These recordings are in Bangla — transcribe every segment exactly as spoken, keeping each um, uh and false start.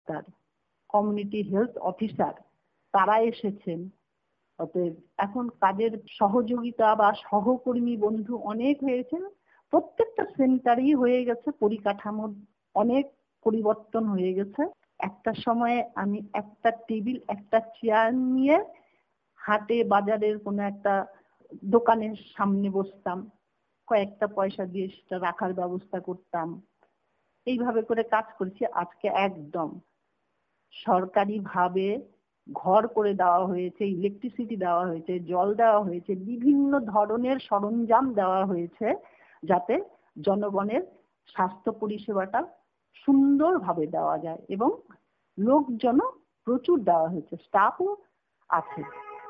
ডাক্তার, কমিউনিটি হেলথ অফিসার, তারা এসেছেন। অতএব এখন কাজের সহযোগিতা বা সহকর্মী বন্ধু অনেক হয়েছে। প্রত্যেকটা সেন্টারই হয়ে গেছে, পরিকাঠামোর অনেক পরিবর্তন হয়ে গেছে। একটা সময়ে আমি একটা টেবিল একটা চেয়ার নিয়ে হাটে বাজারের কোনো একটা দোকানের সামনে বসতাম, কয়েকটা পয়সা দিয়ে সেটা রাখার ব্যবস্থা করতাম। এইভাবে করে কাজ করেছি। আজকে একদম সরকারি ভাবে ঘর করে দেওয়া হয়েছে, ইলেকট্রিসিটি দেওয়া হয়েছে, জল দেওয়া হয়েছে, বিভিন্ন ধরনের সরঞ্জাম দেওয়া হয়েছে যাতে জনগণের স্বাস্থ্য পরিষেবাটা সুন্দরভাবে দেওয়া যায়, এবং লোকজনও প্রচুর দেওয়া হয়েছে, স্টাফও আছে।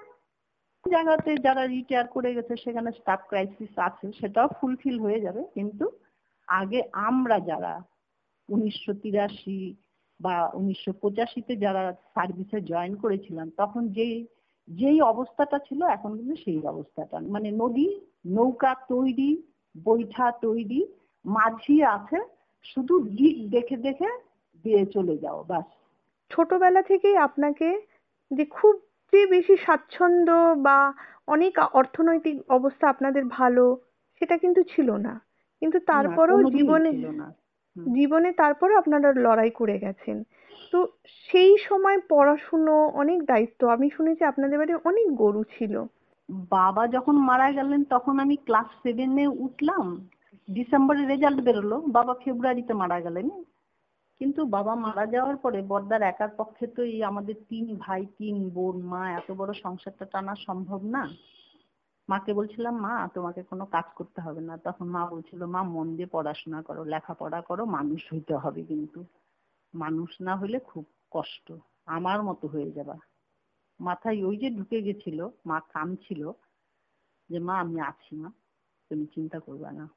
জায়গাতে যারা রিটায়ার করে গেছে সেখানে স্টাফ ক্রাইসিস আছে, সেটাও ফুলফিল হয়ে যাবে। কিন্তু আগে আমরা যারা উনিশশো তিরাশি বা উনিশশো পঁচাশিতে যারা সার্ভিসে জয়েন করেছিলাম, তখন যেই যেই অবস্থাটা ছিল এখন কিন্তু সেই অবস্থাটা, মানে নদী নৌকা তৈরি, বৈঠা তৈরি, মাঝি আছে, শুধু দিক দেখে দেখে দিয়ে চলে যাও ব্যাস। ছোটবেলা থেকেই আপনাকে যে খুব যে বেশি স্বাচ্ছন্দ্য বা অনেক অর্থনৈতিক অবস্থা আপনাদের ভালো, সেটা কিন্তু ছিল না। কিন্তু তারপরেও জীবনে জীবনে তারপরে আপনারা লড়াই করে গেছেন। তো সেই সময় পড়াশুনো, অনেক দায়িত্ব। আমি শুনেছি আপনাদের বাড়ি অনেক গরু ছিল। বাবা যখন মারা গেলেন তখন আমি ক্লাস সেভেনে উঠলাম, ডিসেম্বরে রেজাল্ট বেরোলো, বাবা ফেব্রুয়ারিতে মারা গেলেন। কিন্তু বাবা মারা যাওয়ার পরে বড়দার একার পক্ষে তো এই আমাদের তিন ভাই তিন বোন, মা, এত বড় সংসারটা টানা সম্ভব না। মাকে বলছিলাম, মা তোমাকে কোনো কাজ করতে হবে না। তখন মা বলছিল, মা মন দিয়ে পড়াশোনা করো, লেখাপড়া করো, মানুষ হইতে হবে, কিন্তু মানুষ না হলে খুব কষ্ট, আমার মতো হয়ে যাবা। মাথায় ওই যে ঢুকে গেছিল, মা কাঁদছিল যে মা আমি আছি, মা তুমি চিন্তা করবে না।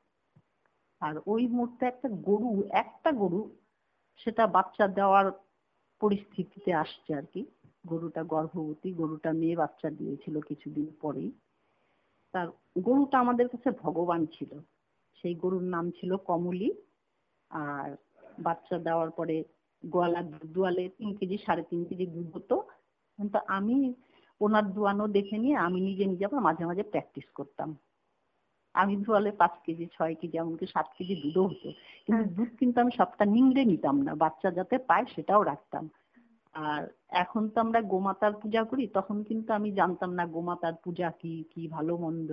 আর ওই মুহূর্তে একটা গরু একটা গরু সেটা বাচ্চা দেওয়ার পরিস্থিতিতে আসছে আর কি। গরুটা গর্ভবতী, গরুটা মেয়ে বাচ্চা দিয়েছিল কিছুদিন পরেই। তার গরুটা আমাদের কাছে ভগবান ছিল। সেই গরুর নাম ছিল কমলি। আর বাচ্চা দেওয়ার পরে গোয়ালা দুয়ালে তিন কেজি সাড়ে তিন কেজি দুধ হতো। কিন্তু আমি ওনার দুয়ানো দেখে নিয়ে আমি নিজে নিজে আবার মাঝে মাঝে প্র্যাকটিস করতাম। আমি দুয়ালে পাঁচ কেজি ছয় কেজি এমনকি সাত কেজি দুধও হতো, কিন্তু দুধ কিন্তু আমি সবটা নিংড়ে নিতাম না, বাচ্চা যাতে পায় সেটাও রাখতাম। আর এখন তো আমরা গোমাতার পূজা করি, তখন কিন্তু আমি জানতাম না গোমাতার পূজা কি, কি ভালো মন্দ।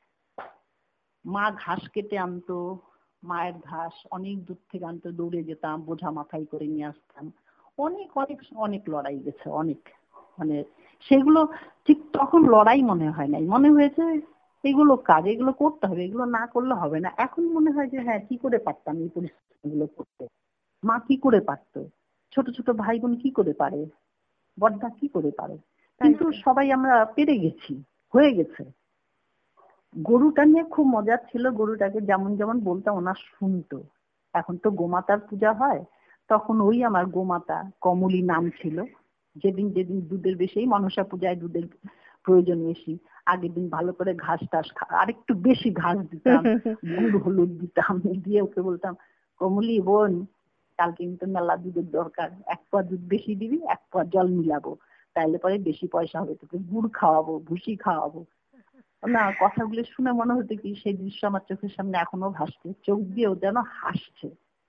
মা ঘাস কেটে আনতো, মায়ের ঘাস অনেক দূর থেকে আনতো, দৌড়ে যেতাম, বোঝা মাথায় করে নিয়ে আসতাম। অনেক অনেক অনেক লড়াই গেছে, অনেক, মানে সেগুলো ঠিক তখন লড়াই মনে হয় নাই, মনে হয়েছে এগুলো কাজ, এগুলো করতে হবে, এগুলো না করলে হবে না। এখন মনে হয় যে হ্যাঁ কি করে পারতাম এই পরিস্থিতিগুলো করতে, মা কি করে পারতো, ছোট ছোট ভাই বোন কি করে পারে, বড়দা কি করে পারে, কিন্তু সবাই আমরা পেরে গেছি, হয়ে গেছে। গরুটা নিয়ে খুব মজার ছিল, গরুটাকে যেমন যেমন বলতাম ওনার শুনতো। এখন তো গোমাতার পূজা হয়, তখন ওই আমার গোমাতা কমলি নাম ছিল। যেদিন যেদিন দুধের বেশি, মনসা পূজায় দুধের প্রয়োজন বেশি, আগের দিন ভালো করে ঘাস টাস আরেকটু বেশি ঘাস দিতাম, গুড় হলুদ দিতাম, দিয়ে ওকে বলতাম, কমলি বোন কালকে কিন্তু মেলা দুধের দরকার, এক পোয়া দুধ বেশি দিবি, এক পোয়া জল মিলাবো, তাইলে পরে বেশি পয়সা হবে, তোকে গুড় খাওয়াবো, ভুসি খাওয়াবো। না, কথাগুলো শুনে মনে হতো কি সেই দৃশ্য আমার চোখের সামনে এখনো ভাসছে, চোখ দিয়েও যেন হাসছে।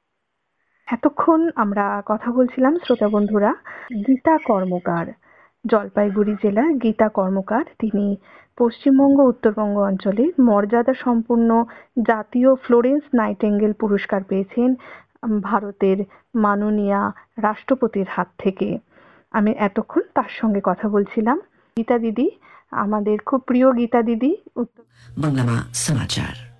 এতক্ষণ আমরা কথা বলছিলাম শ্রোতা বন্ধুরা গীতা কর্মকার, জলপাইগুড়ি জেলার গীতা কর্মকার। তিনি পশ্চিমবঙ্গ উত্তরবঙ্গ অঞ্চলের মর্যাদা সম্পন্ন জাতীয় ফ্লোরেন্স নাইটেঙ্গেল পুরস্কার পেয়েছেন ভারতের মাননীয়া রাষ্ট্রপতির হাত থেকে। আমি এতক্ষণ তার সঙ্গে কথা বলছিলাম। গীতা দিদি, আমাদের খুব প্রিয় গীতা দিদি। বাংলা সমাচার।